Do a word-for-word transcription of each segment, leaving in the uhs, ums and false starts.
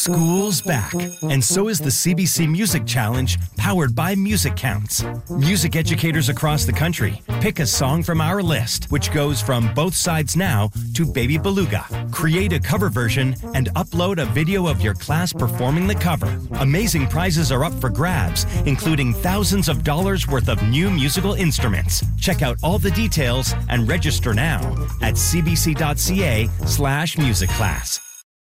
School's back, and so is the C B C Music Challenge, powered by Music Counts. Music educators across the country pick a song from our list, which goes from Both Sides Now to Baby Beluga. Create a cover version and upload a video of your class performing the cover. Amazing prizes are up for grabs, including thousands of dollars worth of new musical instruments. Check out all the details and register now at cbc.ca slash music class.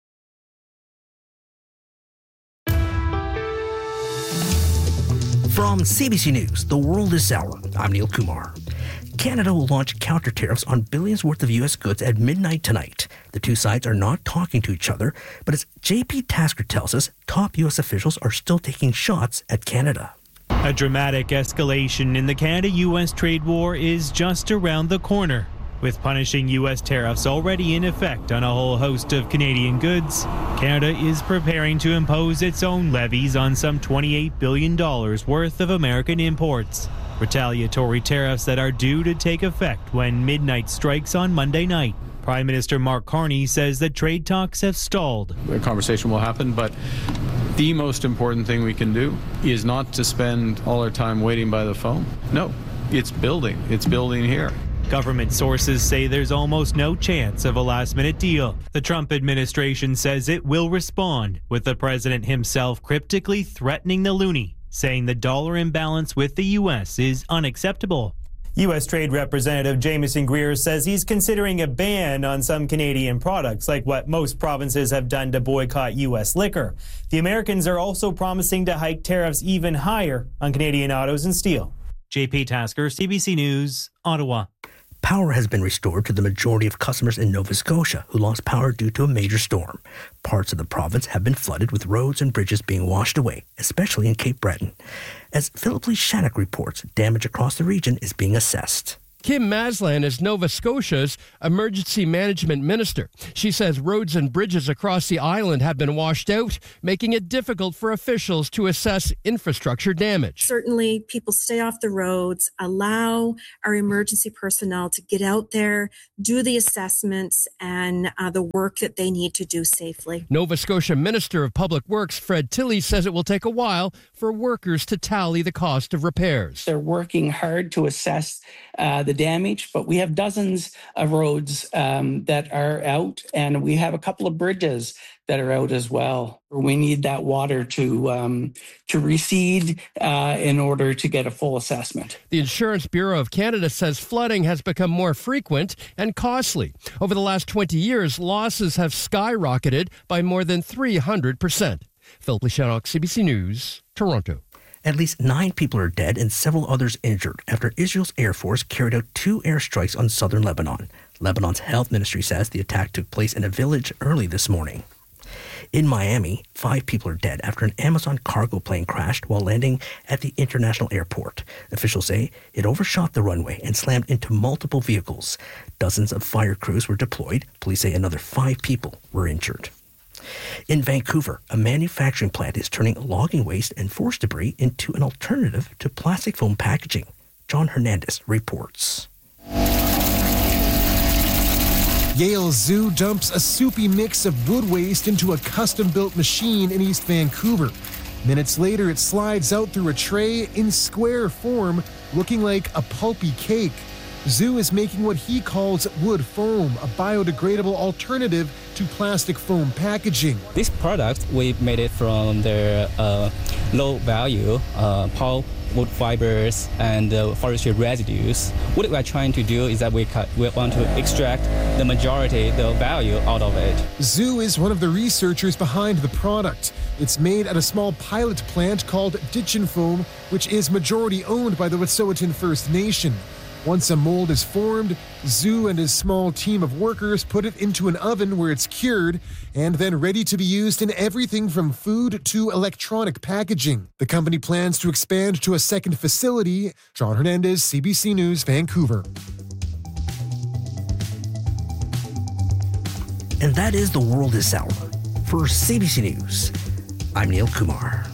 From C B C News, The World is Sour, I'm Neil Kumar. Canada will launch counter tariffs on billions worth of U S goods at midnight tonight. The two sides are not talking to each other, but as J P Tasker tells us, top U S officials are still taking shots at Canada. A dramatic escalation in the Canada-U S trade war is just around the corner. With punishing U S tariffs already in effect on a whole host of Canadian goods, Canada is preparing to impose its own levies on some twenty-eight billion dollars worth of American imports. Retaliatory tariffs that are due to take effect when midnight strikes on Monday night. Prime Minister Mark Carney says that trade talks have stalled. A conversation will happen, but the most important thing we can do is not to spend all our time waiting by the phone. No, it's building. It's building here. Government sources say there's almost no chance of a last-minute deal. The Trump administration says it will respond, with the president himself cryptically threatening the loonie, saying the dollar imbalance with the U S is unacceptable. U S Trade Representative Jamieson Greer says he's considering a ban on some Canadian products, like what most provinces have done to boycott U S liquor. The Americans are also promising to hike tariffs even higher on Canadian autos and steel. J P Tasker, C B C News, Ottawa. Power has been restored to the majority of customers in Nova Scotia who lost power due to a major storm. Parts of the province have been flooded with roads and bridges being washed away, especially in Cape Breton. As Philip Lee Shannock reports, damage across the region is being assessed. Kim Maslan is Nova Scotia's Emergency Management Minister. She says roads and bridges across the island have been washed out, making it difficult for officials to assess infrastructure damage. Certainly, people stay off the roads, allow our emergency personnel to get out there, do the assessments and uh, the work that they need to do safely. Nova Scotia Minister of Public Works Fred Tilley says it will take a while for workers to tally the cost of repairs. They're working hard to assess uh, the damage, but we have dozens of roads um, that are out, and we have a couple of bridges that are out as well. We need that water to um, to recede uh, in order to get a full assessment. The Insurance Bureau of Canada says flooding has become more frequent and costly. Over the last twenty years, losses have skyrocketed by more than three hundred percent. Philip Lee Shannock, C B C News, Toronto. At least nine people are dead and several others injured after Israel's Air Force carried out two airstrikes on southern Lebanon. Lebanon's health ministry says the attack took place in a village early this morning. In Miami, five people are dead after an Amazon cargo plane crashed while landing at the international airport. Officials say it overshot the runway and slammed into multiple vehicles. Dozens of fire crews were deployed. Police say another five people were injured. In Vancouver, a manufacturing plant is turning logging waste and forest debris into an alternative to plastic foam packaging. John Hernandez reports. Yale Zoo dumps a soupy mix of wood waste into a custom-built machine in East Vancouver. Minutes later, it slides out through a tray in square form, looking like a pulpy cake. Zoo is making what he calls wood foam, a biodegradable alternative to plastic foam packaging. This product, we made it from the uh, low-value uh, pulp, wood fibers, and uh, forestry residues. What we're trying to do is that we, cut, we want to extract the majority, the value out of it. Zoo is one of the researchers behind the product. It's made at a small pilot plant called Ditchin Foam, which is majority owned by the Wet'suwet'en First Nation. Once a mold is formed, Zoo and his small team of workers put it into an oven where it's cured and then ready to be used in everything from food to electronic packaging. The company plans to expand to a second facility. John Hernandez, C B C News, Vancouver. And that is The World is Sour. For C B C News, I'm Neil Kumar.